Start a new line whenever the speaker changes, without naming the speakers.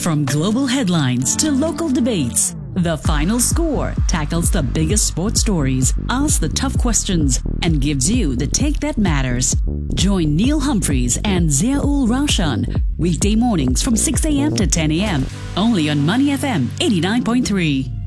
From global headlines to local debates, The Final Score tackles the biggest sports stories, asks the tough questions, and gives you the take that matters. Join Neil Humphreys and Zia-ul Raushan weekday mornings from 6 a.m. to 10 a.m. only on Money FM 89.3.